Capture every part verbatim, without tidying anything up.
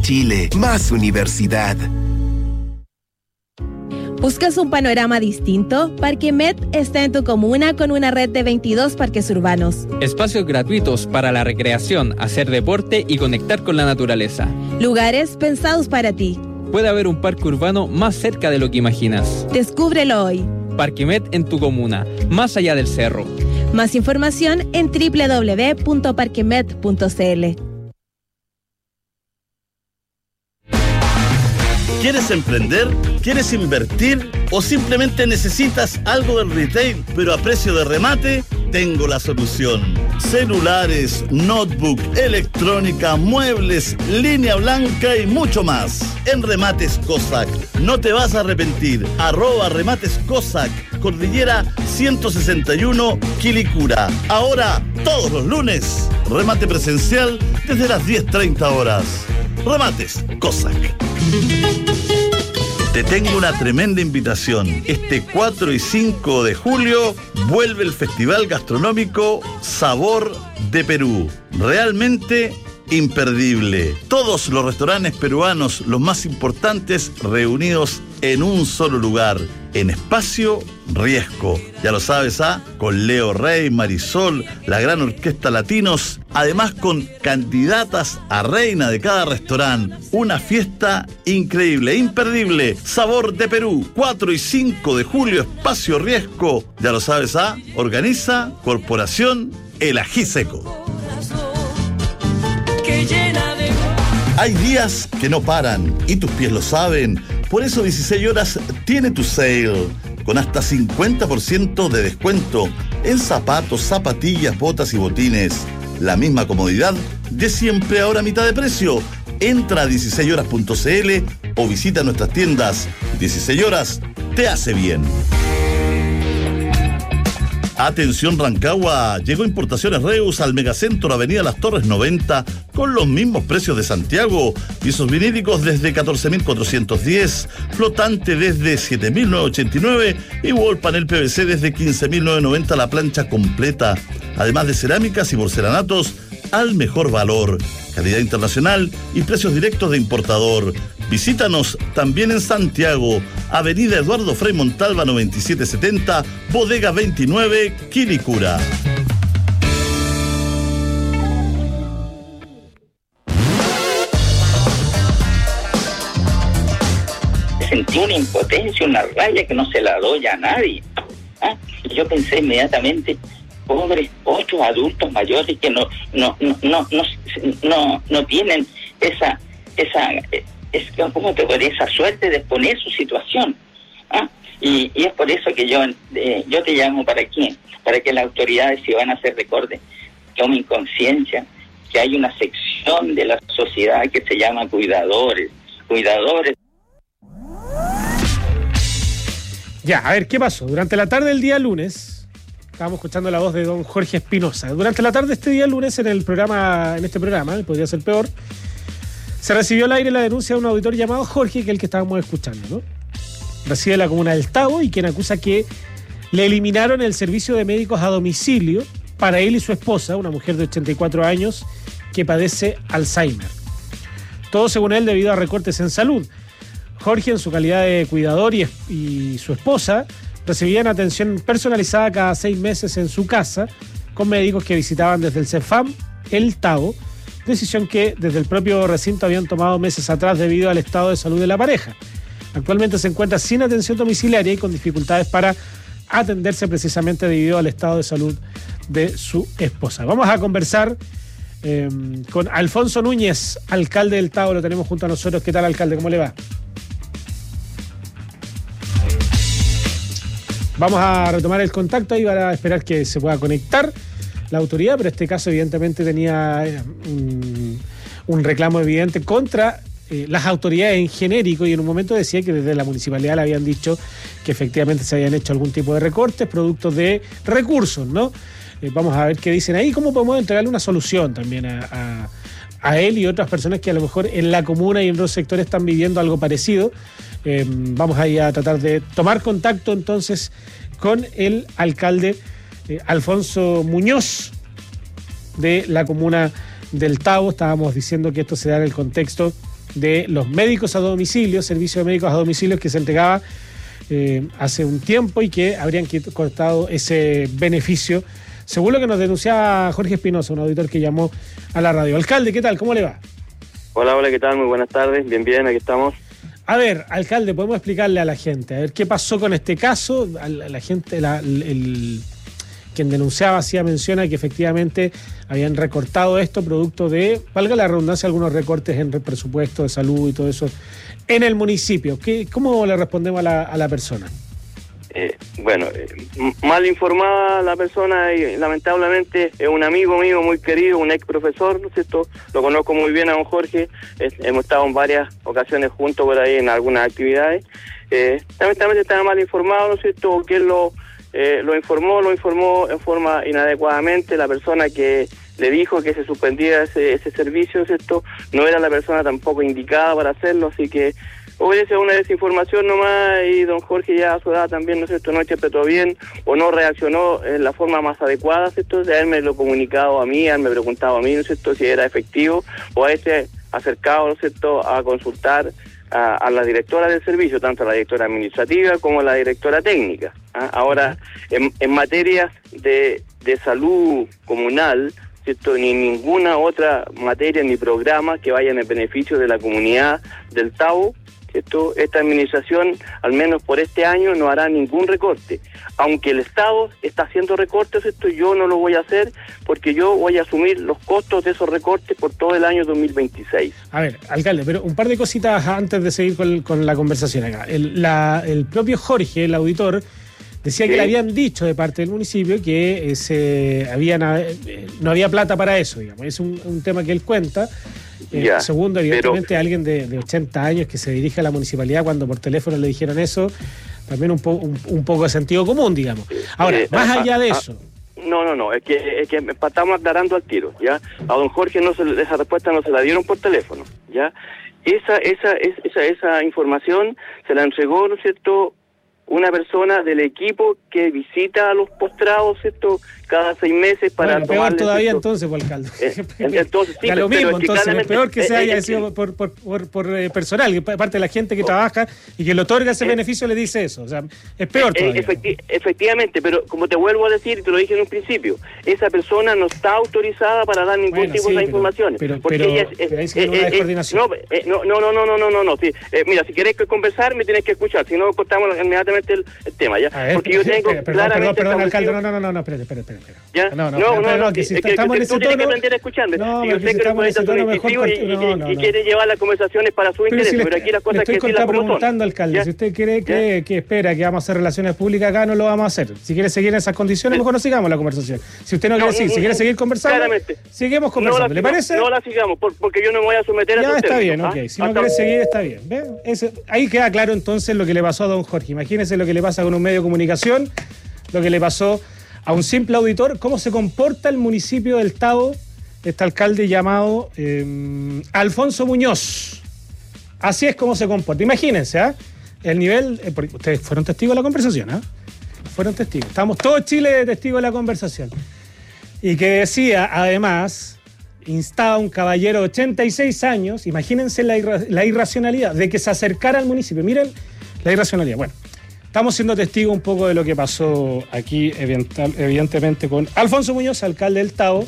Chile, más universidad. ¿Buscas un panorama distinto? Parquemet está en tu comuna con una red de veintidós parques urbanos. Espacios gratuitos para la recreación, hacer deporte y conectar con la naturaleza. Lugares pensados para ti. Puede haber un parque urbano más cerca de lo que imaginas. Descúbrelo hoy. Parquemet en tu comuna, más allá del cerro. Más información en doble u doble u doble u punto parquemet punto c l. ¿Quieres emprender? ¿Quieres invertir? ¿O simplemente necesitas algo del retail, pero a precio de remate? Tengo la solución. Celulares, notebook, electrónica, muebles, línea blanca y mucho más. En Remates Cossack. No te vas a arrepentir. Arroba Remates Cossack. Cordillera ciento sesenta y uno, Quilicura. Ahora, todos los lunes, remate presencial desde las diez treinta horas. Remates Cossack. Te tengo una tremenda invitación. Este cuatro y cinco de julio vuelve el Festival Gastronómico Sabor de Perú. Realmente imperdible. Todos los restaurantes peruanos, los más importantes, reunidos en un solo lugar, en Espacio Riesco. Ya lo sabes, ¿ah? Con Leo Rey, Marisol, la gran orquesta Latinos, además con candidatas a reina de cada restaurante. Una fiesta increíble, imperdible. Sabor de Perú, cuatro y cinco de julio, Espacio Riesco. Ya lo sabes, ¿ah? Organiza Corporación El Ají Seco. Hay días que no paran y tus pies lo saben. Por eso dieciséis horas tiene tu sale, con hasta cincuenta por ciento de descuento en zapatos, zapatillas, botas y botines. La misma comodidad de siempre, ahora a mitad de precio. Entra a dieciséis horas punto c l o visita nuestras tiendas. dieciséis horas te hace bien. Atención Rancagua, llegó Importaciones Reus al Megacentro Avenida Las Torres noventa con los mismos precios de Santiago. Pisos vinílicos desde catorce mil cuatrocientos diez, flotante desde siete mil novecientos ochenta y nueve y wall panel P V C desde quince mil novecientos noventa la plancha completa. Además de cerámicas y porcelanatos al mejor valor, calidad internacional y precios directos de importador. Visítanos también en Santiago, Avenida Eduardo Frei Montalva noventa y siete setenta, Bodega veintinueve, Quilicura. Sentí una impotencia, una rabia que no se la doy a nadie. ¿Ah? Y yo pensé inmediatamente, pobres ocho adultos mayores que no no no no no no, no tienen esa esa es como te podría esa suerte de exponer su situación. ¿Ah? Y, y es por eso que yo eh, yo te llamo para qué, para que las autoridades, si van a hacer recortes, tomen conciencia que hay una sección de la sociedad que se llama cuidadores, cuidadores. Ya, a ver, ¿qué pasó? Durante la tarde del día lunes, estábamos escuchando la voz de don Jorge Espinosa. Durante la tarde de este día lunes, en el programa, en este programa, podría ser peor, se recibió al aire la denuncia de un auditor llamado Jorge, que es el que estábamos escuchando, ¿no? Reside la comuna del Tabo y quien acusa que le eliminaron el servicio de médicos a domicilio para él y su esposa, una mujer de ochenta y cuatro años que padece Alzheimer. Todo según él debido a recortes en salud. Jorge, en su calidad de cuidador y, y su esposa, recibían atención personalizada cada seis meses en su casa con médicos que visitaban desde el CEFAM, el Tabo, decisión que desde el propio recinto habían tomado meses atrás debido al estado de salud de la pareja. Actualmente se encuentra sin atención domiciliaria y con dificultades para atenderse precisamente debido al estado de salud de su esposa. Vamos a conversar eh, con Alfonso Núñez, alcalde del Tabo, lo tenemos junto a nosotros. ¿Qué tal, alcalde? ¿Cómo le va? Vamos a retomar el contacto ahí para esperar que se pueda conectar la autoridad, pero este caso evidentemente tenía eh, un, un reclamo evidente contra eh, las autoridades en genérico, y en un momento decía que desde la municipalidad le habían dicho que efectivamente se habían hecho algún tipo de recortes, productos de recursos, ¿no? Eh, vamos a ver qué dicen ahí, cómo podemos entregarle una solución también a, a, a él y otras personas que a lo mejor en la comuna y en otros sectores están viviendo algo parecido. Eh, vamos ahí a tratar de tomar contacto entonces con el alcalde eh, Alfonso Muñoz de la comuna del Tabo. Estábamos diciendo que esto se da en el contexto de los médicos a domicilio, servicio de médicos a domicilio que se entregaba eh, hace un tiempo y que habrían cortado ese beneficio, según lo que nos denunciaba Jorge Espinosa, un auditor que llamó a la radio. Alcalde, ¿qué tal? ¿Cómo le va? Hola, hola, ¿qué tal? Muy buenas tardes. Bien, bien, aquí estamos. A ver, alcalde, podemos explicarle a la gente, a ver qué pasó con este caso. A la, a la gente, la, el, el quien denunciaba hacía mención a que efectivamente habían recortado esto producto de, valga la redundancia, algunos recortes en el presupuesto de salud y todo eso en el municipio. ¿Qué, ¿Cómo le respondemos a la, a la persona? Eh, bueno, eh, mal informada la persona y lamentablemente es un amigo mío muy querido, un ex profesor, ¿no es cierto? Lo conozco muy bien a don Jorge, es, hemos estado en varias ocasiones juntos por ahí en algunas actividades. Eh, lamentablemente estaba mal informado, ¿no es cierto? Que él lo, eh, lo informó, lo informó en forma inadecuadamente. La persona que le dijo que se suspendía ese, ese servicio, ¿no es cierto? No era la persona tampoco indicada para hacerlo, así que obedece a una desinformación nomás, y don Jorge ya a su edad también, ¿no es cierto?, no interpretó bien o no reaccionó en la forma más adecuada, ¿cierto?, de haberme lo comunicado a mí, haberme preguntado a mí, ¿no es cierto?, si era efectivo, o haberse acercado, ¿no es cierto?, a consultar a, a la directora del servicio, tanto a la directora administrativa como a la directora técnica. ¿Ah? Ahora, en, en materias de, de salud comunal, ¿cierto?, ni ninguna otra materia ni programa que vaya en el beneficio de la comunidad del Tabo, Esto, esta administración, al menos por este año, no hará ningún recorte. Aunque el Estado está haciendo recortes, esto yo no lo voy a hacer porque yo voy a asumir los costos de esos recortes por todo el año dos mil veintiséis. A ver, alcalde, pero un par de cositas antes de seguir con, con la conversación acá. El, la, el propio Jorge, el auditor, decía ¿Sí? que le habían dicho de parte del municipio que eh, se habían, eh, no había plata para eso, digamos. Es un, un tema que él cuenta. Eh, ya, segundo, evidentemente, pero alguien de, de ochenta años que se dirige a la municipalidad cuando por teléfono le dijeron eso, también un, po, un, un poco de sentido común, digamos. Ahora, eh, más ah, allá de ah, eso... No, no, no, es que, es que estamos aclarando al tiro, ¿ya? A don Jorge no se, esa respuesta no se la dieron por teléfono, ¿ya? Esa, esa, esa, esa información se la entregó, ¿no es cierto?, una persona del equipo que visita a los postrados, ¿cierto?, cada seis meses para bueno, peor todavía ¿cierto? Entonces, por alcalde. Eh, entonces, sí, ya lo mismo, entonces, es peor que eh, se haya eh, sido por, por, por, por eh, personal, que parte de la gente que oh, trabaja y que le otorga ese eh, beneficio le dice eso, o sea, es peor eh, todavía. Efecti- efectivamente, pero como te vuelvo a decir, y te lo dije en un principio, esa persona no está autorizada para dar ningún bueno, tipo sí, de pero, informaciones. Pero, porque pero, ella es, pero es, eh, una eh, descoordinación. No, eh, no, no, no, no, no, no, no, no, sí. eh, mira, si querés conversar, me tienes que escuchar, si no, cortamos inmediatamente el, el tema, ¿ya? Ver, porque yo tengo espera, perdón, claramente... Perdón, perdón, alcalde, no, no, no, no, no, espérate, espérate, espérate. ¿Ya? No, no, no, no, no, no, no que si es que, estamos que en ese tú tienes tono... que aprender a escucharme. No, si yo sé si que eres un mejor y, no, no, y, y quiere llevar las conversaciones para su interés, pero, pero aquí las cosas que sí las preguntando, alcalde, ¿ya? Si usted cree que, que espera que vamos a hacer relaciones públicas acá, no lo vamos a hacer. Si quiere seguir en esas condiciones, mejor no sigamos la conversación. Si usted no, no quiere seguir, si quiere seguir conversando, claramente. Seguimos conversando. No ¿Le parece? No la sigamos, porque yo no me voy a someter a ya Ya está bien, ¿ah? ok. Si no quiere seguir, está bien. ¿Ve? Ese, ahí queda claro entonces lo que le pasó a don Jorge. Imagínese lo que le pasa con un medio de comunicación, lo que le pasó a un simple auditor, cómo se comporta el municipio del Tabo, este alcalde llamado eh, Alfonso Muñoz. Así es como se comporta. Imagínense, ¿eh? El nivel... Eh, porque ustedes fueron testigos de la conversación, ¿eh? Fueron testigos. Estamos todos Chile testigos de la conversación. Y que decía, además, instaba a un caballero de ochenta y seis años, imagínense la, irra- la irracionalidad, de que se acercara al municipio. Miren la irracionalidad. Bueno, estamos siendo testigos un poco de lo que pasó aquí, evidentemente, con Alfonso Muñoz, alcalde del Tabo,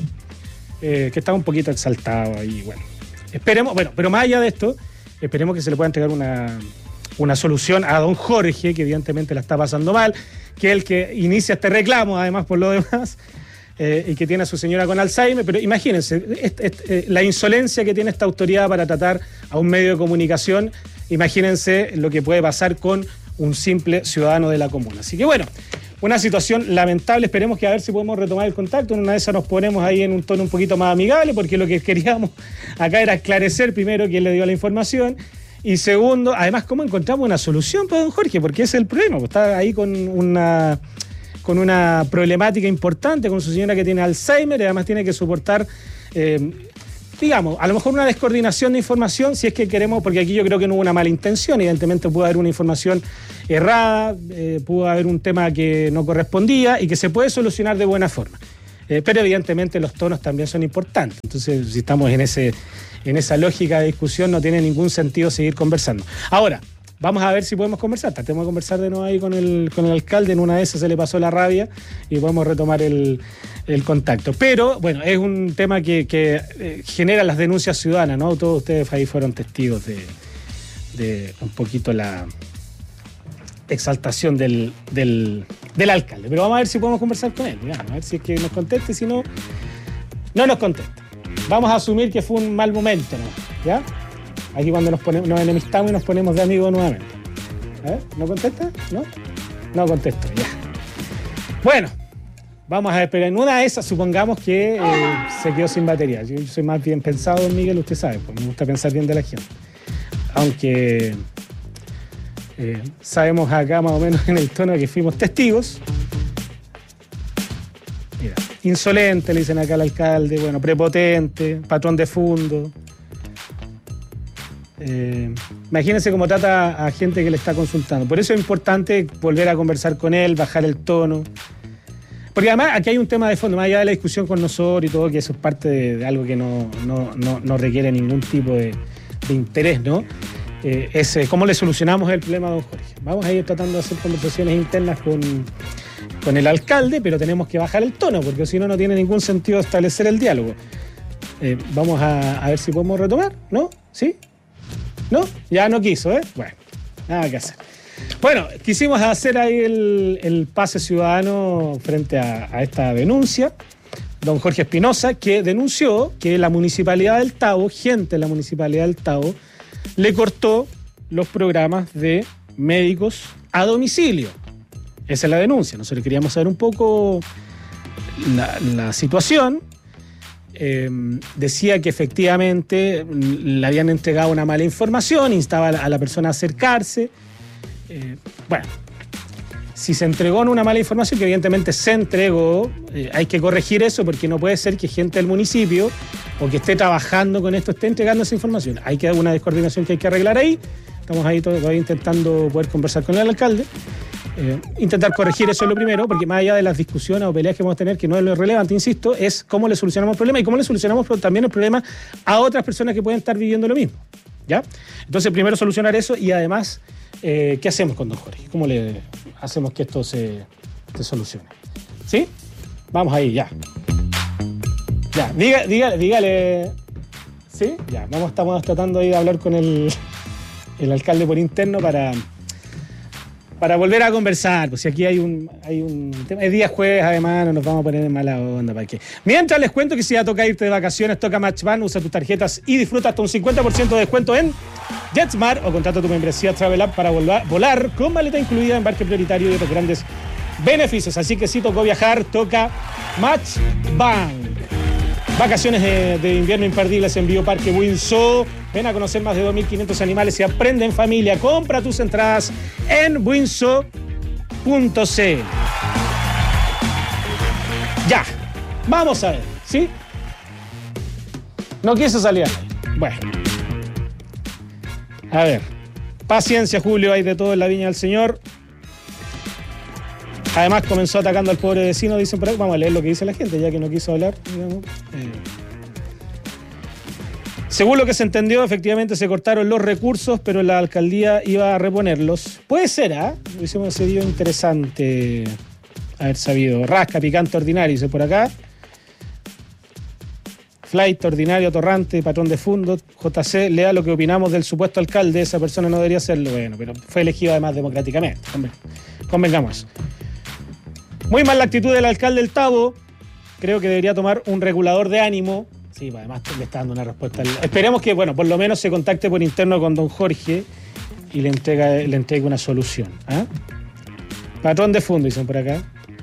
eh, que estaba un poquito exaltado ahí. Bueno, esperemos, bueno, pero más allá de esto, esperemos que se le pueda entregar una, una solución a don Jorge, que evidentemente la está pasando mal, que es el que inicia este reclamo, además, por lo demás, eh, y que tiene a su señora con Alzheimer. Pero imagínense, este, este, eh, la insolencia que tiene esta autoridad para tratar a un medio de comunicación, imagínense lo que puede pasar con un simple ciudadano de la comuna. Así que bueno, una situación lamentable. Esperemos que a ver si podemos retomar el contacto. En una de esas nos ponemos ahí en un tono un poquito más amigable, porque lo que queríamos acá era esclarecer primero quién le dio la información y segundo, además, cómo encontramos una solución para don Jorge, porque ese es el problema. Está ahí con una, con una problemática importante con su señora que tiene Alzheimer y además tiene que soportar... Eh, digamos, a lo mejor una descoordinación de información, si es que queremos, porque aquí yo creo que no hubo una mala intención, evidentemente pudo haber una información errada, eh, pudo haber un tema que no correspondía y que se puede solucionar de buena forma. eh, pero evidentemente los tonos también son importantes. Entonces, si estamos en, ese, en esa lógica de discusión, no tiene ningún sentido seguir conversando. Ahora, vamos a ver si podemos conversar. Tratemos de conversar de nuevo ahí con el, con el alcalde. En una de esas se le pasó la rabia y podemos retomar el, el contacto. Pero, bueno, es un tema que, que eh, genera las denuncias ciudadanas, ¿no? Todos ustedes ahí fueron testigos de, de un poquito la exaltación del, del, del alcalde. Pero vamos a ver si podemos conversar con él. Vamos a ver si es que nos conteste. Si no, no nos contesta. Vamos a asumir que fue un mal momento, ¿no? ¿Ya? Aquí cuando nos, ponemos, nos enemistamos y nos ponemos de amigos nuevamente. A ver, ¿no contesta? ¿No? No contesto, ya. Bueno, vamos a esperar. En una de esas, supongamos que eh, se quedó sin batería. Yo soy más bien pensado, don Miguel, usted sabe, pues me gusta pensar bien de la gente. Aunque eh, sabemos acá más o menos en el tono que fuimos testigos. Mira, insolente, le dicen acá al alcalde, bueno, prepotente, patrón de fondo. Eh, imagínense cómo trata a gente que le está consultando. Por eso es importante volver a conversar con él, bajar el tono. Porque además aquí hay un tema de fondo, más allá de la discusión con nosotros y todo, que eso es parte de, de algo que no, no, no, no requiere ningún tipo de, de interés, ¿no? Eh, es eh, cómo le solucionamos el problema a don Jorge. Vamos a ir tratando de hacer conversaciones internas con, con el alcalde, pero tenemos que bajar el tono, porque si no, no tiene ningún sentido establecer el diálogo. Eh, vamos a, a ver si podemos retomar, ¿no? ¿Sí? ¿No? Ya no quiso, ¿eh? Bueno, nada que hacer. Bueno, quisimos hacer ahí el, el pase ciudadano frente a, a esta denuncia. Don Jorge Espinosa, que denunció que la Municipalidad del Tabo, gente de la Municipalidad del Tabo, le cortó los programas de médicos a domicilio. Esa es la denuncia. Nosotros queríamos saber un poco la, la situación. Eh, decía que efectivamente le habían entregado una mala información, instaba a la, a la persona a acercarse. Eh, bueno, si se entregó una mala información, que evidentemente se entregó, eh, hay que corregir eso, porque no puede ser que gente del municipio o que esté trabajando con esto esté entregando esa información. Hay que una descoordinación que hay que arreglar ahí. Estamos ahí todavía intentando poder conversar con el alcalde. Eh, intentar corregir eso es lo primero, porque más allá de las discusiones o peleas que vamos a tener, que no es lo relevante, insisto, es cómo le solucionamos el problema y cómo le solucionamos también el problema a otras personas que pueden estar viviendo lo mismo, ¿ya? Entonces, primero solucionar eso y además, eh, ¿qué hacemos con don Jorge? ¿Cómo le hacemos que esto se, se solucione? ¿Sí? Vamos ahí, ya. Ya, diga, dígale, dígale. ¿Sí? Ya, vamos, estamos tratando ahí de hablar con el, el alcalde por interno para... Para volver a conversar, pues si aquí hay un, hay un tema. Es día jueves, además, no nos vamos a poner en mala onda. ¿Para qué? Mientras les cuento que si ya toca irte de vacaciones, toca Matchban, usa tus tarjetas y disfruta hasta un cincuenta por ciento de descuento en JetSmart o contrata tu membresía Travel App para volar, volar con maleta incluida, embarque prioritario y otros grandes beneficios. Así que si tocó viajar, toca Matchban. Vacaciones de, de invierno imperdibles en Bioparque Windsor. Ven a conocer más de dos mil quinientos animales y aprende en familia. Compra tus entradas en windsor punto c l. Ya, vamos a ver, ¿sí? No quiso salir ahí. Bueno. A ver. Paciencia, Julio, hay de todo en la viña del Señor. Además comenzó atacando al pobre vecino, dicen por ahí. Vamos a leer lo que dice la gente, ya que no quiso hablar, digamos. Eh. Según lo que se entendió, efectivamente se cortaron los recursos, pero la alcaldía iba a reponerlos. Puede ser, ¿ah? ¿eh? Hubiésemos sido interesante haber sabido. Rasca, picante, ordinario, dice por acá. Flight, ordinario, torrante, patrón de fondo. J C, lea lo que opinamos del supuesto alcalde. Esa persona no debería hacerlo. Bueno, pero fue elegido además democráticamente. Convengamos. Muy mal la actitud del alcalde del Tabo. Creo que debería tomar un regulador de ánimo. Sí, además le está dando una respuesta. Esperemos que, bueno, por lo menos se contacte por interno con don Jorge y le entrega, le entregue una solución. ¿eh? Patrón de fondo, dicen por acá.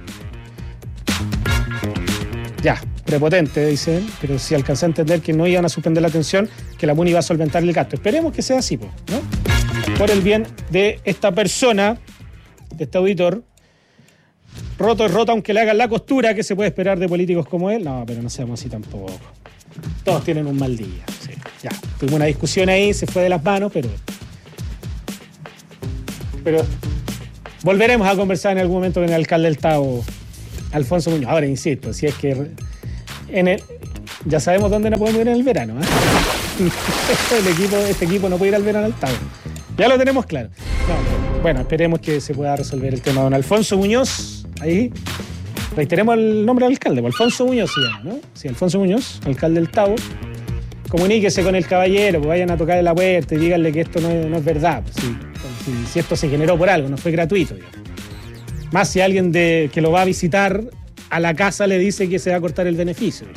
Ya, prepotente, dicen, pero si alcancé a entender que no iban a suspender la atención, que la MUNI iba a solventar el gasto. Esperemos que sea así, ¿no? Por el bien de esta persona, de este auditor. Roto es roto, aunque le hagan la costura. ¿Qué se puede esperar de políticos como él? No, pero no seamos así tampoco. Todos tienen un mal día. Sí. Ya, tuvimos una discusión ahí, se fue de las manos, pero... Pero volveremos a conversar en algún momento con el alcalde del Tabo Alfonso Muñoz. Ahora, insisto, si es que en el, ya sabemos dónde no podemos ir en el verano. ¿eh? el equipo, este equipo no puede ir al verano al Tavo. Ya lo tenemos claro. No, bueno, esperemos que se pueda resolver el tema. Don Alfonso Muñoz, ahí, reiteremos el nombre del alcalde. Alfonso Muñoz se llama, ¿no? Sí, Alfonso Muñoz, alcalde del Tavo. Comuníquese con el caballero, pues vayan a tocarle la puerta y díganle que esto no es, no es verdad. Pues, si, si, si esto se generó por algo, no fue gratuito. Digamos. Más si alguien de, que lo va a visitar a la casa le dice que se va a cortar el beneficio.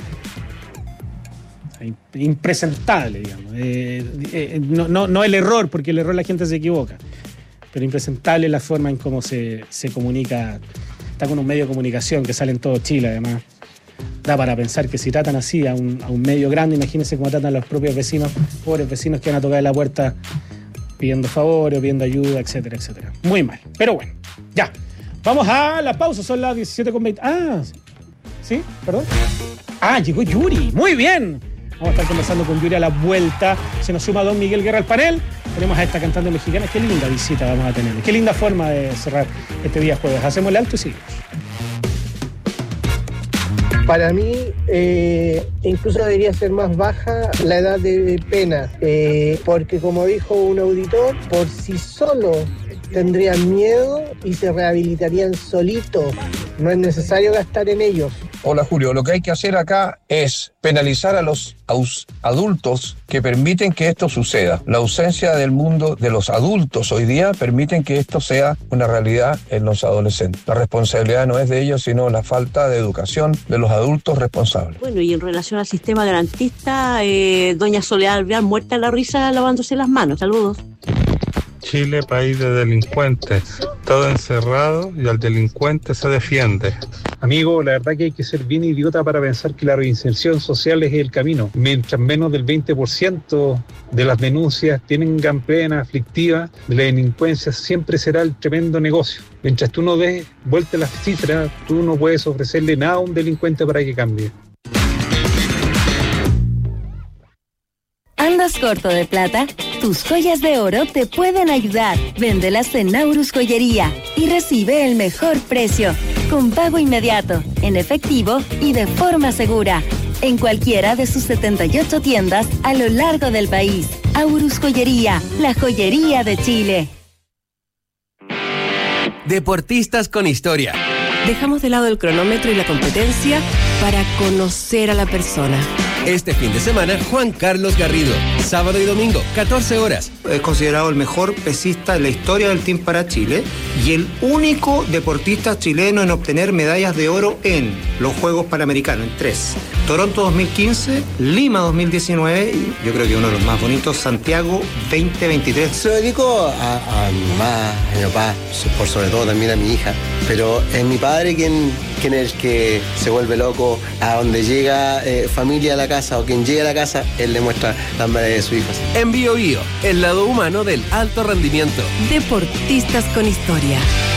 Impresentable, digamos. Eh, eh, no, no, no el error, porque el error la gente se equivoca, pero impresentable la forma en cómo se, se comunica. Está con un medio de comunicación que sale en todo Chile, además. Da para pensar que si tratan así a un, a un medio grande, imagínense cómo tratan a los propios vecinos, pobres vecinos que van a tocar en la puerta pidiendo favores, pidiendo ayuda, etcétera, etcétera. Muy mal, pero bueno, ya. Vamos a la pausa, son las diecisiete con veinte. Ah, ¿sí? ¿Perdón? Ah, llegó Yuri, muy bien. Vamos a estar conversando con Yuri a la vuelta. Se nos suma Don Miguel Guerra al panel. Tenemos a esta cantante mexicana. Qué linda visita vamos a tener. Qué linda forma de cerrar este día jueves. Hacemos el alto y seguimos. Para mí, eh, incluso debería ser más baja la edad de pena, eh, porque como dijo un auditor, por sí solo tendrían miedo y se rehabilitarían solitos. No es necesario gastar en ellos. Hola Julio, lo que hay que hacer acá es penalizar a los aus- adultos que permiten que esto suceda. La ausencia del mundo de los adultos hoy día permiten que esto sea una realidad en los adolescentes. La responsabilidad no es de ellos, sino la falta de educación de los adultos responsables. Bueno, y en relación al sistema garantista, eh, doña Soledad Alvear muerta en la risa lavándose las manos. Saludos. Chile, país de delincuentes, todo encerrado y al delincuente se defiende. Amigo, la verdad que hay que ser bien idiota para pensar que la reinserción social es el camino. Mientras menos del veinte por ciento de las denuncias tengan pena aflictiva, de la delincuencia siempre será el tremendo negocio. Mientras tú no des vuelta las cifras, tú no puedes ofrecerle nada a un delincuente para que cambie. ¿Andas corto de plata? Tus joyas de oro te pueden ayudar. Véndelas en Naurus Joyería y recibe el mejor precio, con pago inmediato, en efectivo y de forma segura, en cualquiera de sus setenta y ocho tiendas a lo largo del país. Aurus Joyería, la joyería de Chile. Deportistas con historia. Dejamos de lado el cronómetro y la competencia para conocer a la persona. Este fin de semana, Juan Carlos Garrido. Sábado y domingo, catorce horas. Es considerado el mejor pesista de la historia del Team para Chile y el único deportista chileno en obtener medallas de oro en los Juegos Panamericanos, en tres. Toronto dos mil quince, Lima dos mil diecinueve y yo creo que uno de los más bonitos, Santiago veinte veintitrés. Se lo dedico a, a mi mamá, a mi papá, por sobre todo también a mi hija. Pero es mi padre quien, quien es el que se vuelve loco a donde llega eh, familia a la casa o quien llega a la casa, él le muestra las medallas de su hijo. En Bio Bio, el lado humano del alto rendimiento. Deportistas con historia.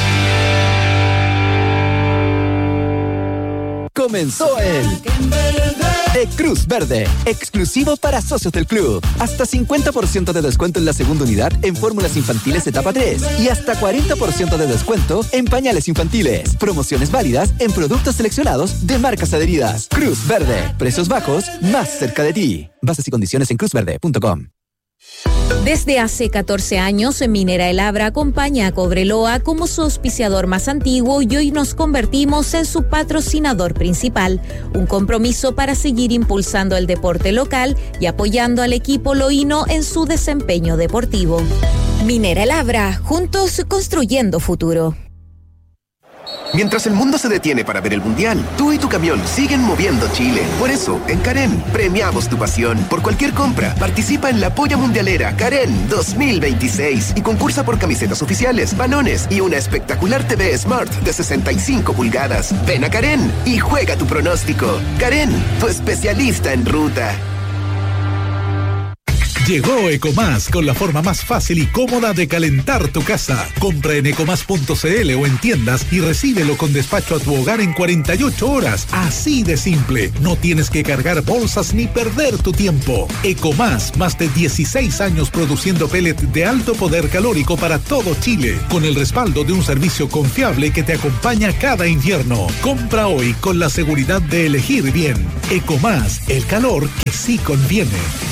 Comenzó el de Cruz Verde, exclusivo para socios del club. Hasta cincuenta por ciento de descuento en la segunda unidad en fórmulas infantiles etapa tres y hasta cuarenta por ciento de descuento en pañales infantiles. Promociones válidas en productos seleccionados de marcas adheridas. Cruz Verde, precios bajos más cerca de ti. Bases y condiciones en cruz verde punto com. Desde hace catorce años, Minera El Abra acompaña a Cobreloa como su auspiciador más antiguo y hoy nos convertimos en su patrocinador principal. Un compromiso para seguir impulsando el deporte local y apoyando al equipo loíno en su desempeño deportivo. Minera El Abra, juntos construyendo futuro. Mientras el mundo se detiene para ver el Mundial, tú y tu camión siguen moviendo Chile. Por eso, en Karen, premiamos tu pasión. Por cualquier compra, participa en la Polla Mundialera Karen dos mil veintiséis y concursa por camisetas oficiales, balones y una espectacular T V Smart de sesenta y cinco pulgadas. Ven a Karen y juega tu pronóstico. Karen, tu especialista en ruta. Llegó Ecomás con la forma más fácil y cómoda de calentar tu casa. Compra en ecomás punto cl o en tiendas y recíbelo con despacho a tu hogar en cuarenta y ocho horas. Así de simple. No tienes que cargar bolsas ni perder tu tiempo. Ecomás, más de dieciséis años produciendo pellet de alto poder calórico para todo Chile, con el respaldo de un servicio confiable que te acompaña cada invierno. Compra hoy con la seguridad de elegir bien. Ecomás, el calor que sí conviene.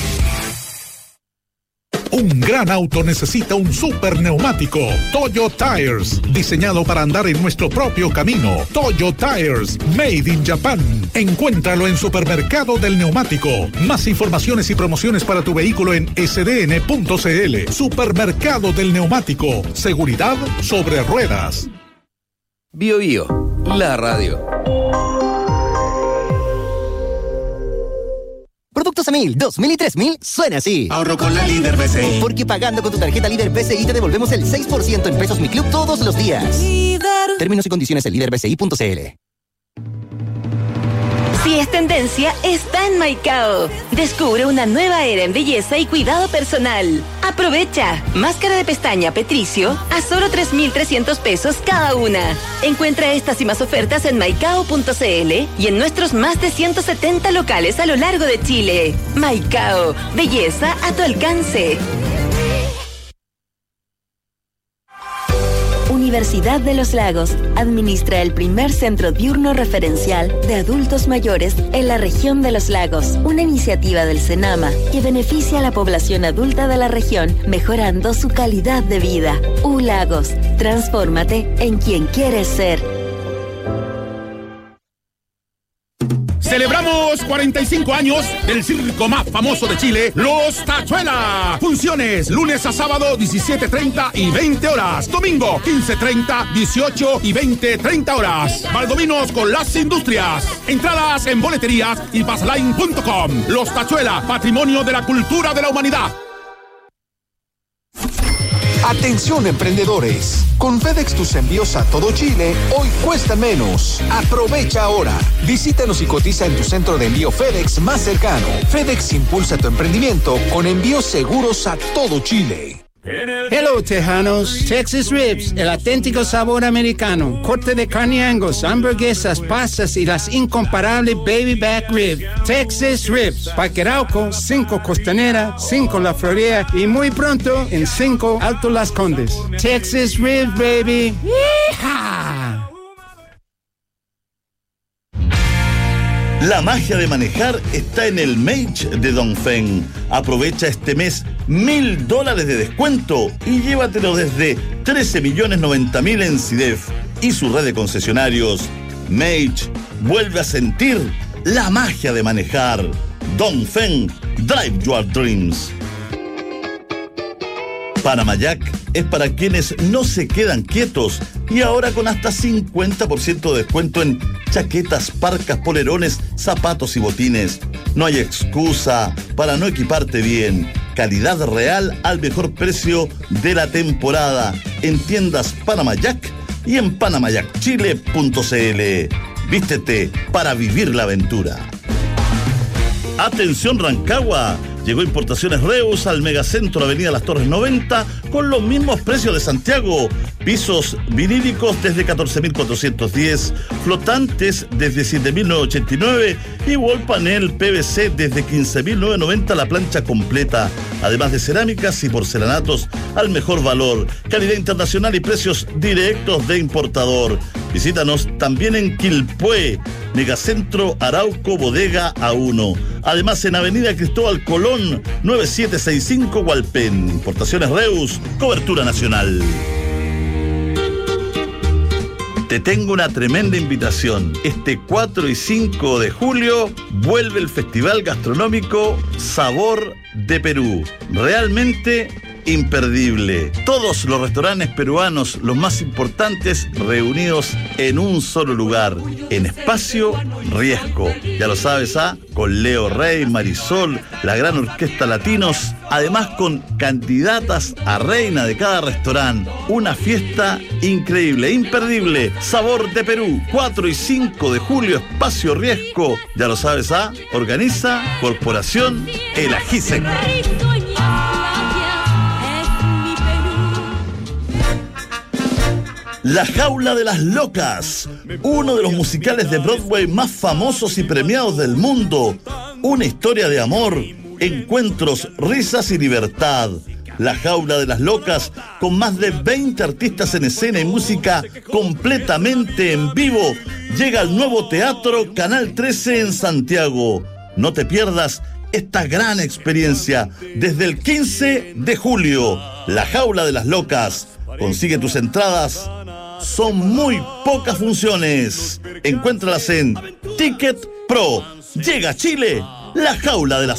Un gran auto necesita un super neumático. Toyo Tires, diseñado para andar en nuestro propio camino. Toyo Tires, made in Japan. Encuéntralo en Supermercado del Neumático. Más informaciones y promociones para tu vehículo en ese de ene punto ce ele. Supermercado del Neumático. Seguridad sobre ruedas. Bio Bio, la radio. Productos a mil, dos mil y tres mil suena así. Ahorro con la Líder B C I. Porque pagando con tu tarjeta Líder B C I te devolvemos el seis por ciento en Pesos Mi Club todos los días. Líder. Términos y condiciones en líder b c i punto c l. Si es tendencia, está en Maicao. Descubre una nueva era en belleza y cuidado personal. Aprovecha. Máscara de pestaña Petricio a solo tres mil trescientos pesos cada una. Encuentra estas y más ofertas en maicao punto c l y en nuestros más de ciento setenta locales a lo largo de Chile. Maicao. Belleza a tu alcance. Universidad de los Lagos administra el primer centro diurno referencial de adultos mayores en la región de los lagos, una iniciativa del CENAMA que beneficia a la población adulta de la región, mejorando su calidad de vida. U Lagos, transfórmate en quien quieres ser. Celebramos cuarenta y cinco años del circo más famoso de Chile, Los Tachuela. Funciones lunes a sábado, diecisiete treinta y veinte horas. Domingo, quince treinta, dieciocho y veinte treinta horas. Valdominos con las industrias. Entradas en boleterías y passline punto com. Los Tachuela, patrimonio de la cultura de la humanidad. Atención emprendedores, con FedEx tus envíos a todo Chile hoy cuestan menos. Aprovecha ahora. Visítanos y cotiza en tu centro de envío FedEx más cercano. FedEx impulsa tu emprendimiento con envíos seguros a todo Chile. Hello, tejanos. Texas Ribs, el auténtico sabor americano. Corte de carne Angus, hamburguesas, pastas y las incomparables Baby Back Rib. Texas Ribs, Parque Arauco, cinco Costanera, cinco La Florida y muy pronto en cinco Alto Las Condes. Texas Ribs, baby. ¡Yeehaw! La magia de manejar está en el Mage de Dongfeng. Aprovecha este mes mil dólares de descuento y llévatelo desde trece millones noventa mil en C I D E F y su red de concesionarios. Mage vuelve a sentir la magia de manejar. Dongfeng, drive your dreams. Panamayac es para quienes no se quedan quietos y ahora con hasta cincuenta por ciento de descuento en chaquetas, parcas, polerones, zapatos y botines. No hay excusa para no equiparte bien. Calidad real al mejor precio de la temporada en tiendas Panamayac y en panamayac chile punto c l. Vístete para vivir la aventura. Atención Rancagua. Llegó Importaciones Reus al Megacentro Avenida Las Torres noventa con los mismos precios de Santiago. Pisos vinílicos desde catorce mil cuatrocientos diez, flotantes desde siete mil novecientos ochenta y nueve y wall panel P V C desde quince mil novecientos noventa la plancha completa. Además de cerámicas y porcelanatos al mejor valor, calidad internacional y precios directos de importador. Visítanos también en Quilpué, Megacentro Arauco Bodega A uno. Además en Avenida Cristóbal Colón, nueve siete seis cinco Hualpén. Importaciones Reus, cobertura nacional. Te tengo una tremenda invitación. Este cuatro y cinco de julio vuelve el Festival Gastronómico Sabor de Perú. Realmente imperdible. Todos los restaurantes peruanos, los más importantes, reunidos en un solo lugar, en Espacio Riesco. Ya lo sabes, ¿ah? Con Leo Rey, Marisol, la gran orquesta Latinos, además con candidatas a reina de cada restaurante. Una fiesta increíble, imperdible. Sabor de Perú, cuatro y cinco de julio, Espacio Riesco. Ya lo sabes, ¿ah? Organiza Corporación El Ajísec. La Jaula de las Locas, uno de los musicales de Broadway más famosos y premiados del mundo. Una historia de amor, encuentros, risas y libertad. La Jaula de las Locas, con más de veinte artistas en escena y música completamente en vivo, llega al nuevo Teatro Canal trece en Santiago. No te pierdas esta gran experiencia desde el quince de julio. La Jaula de las Locas. Consigue tus entradas. Son muy pocas funciones. Encuéntralas en Ticket Pro. Llega a Chile La Jaula de las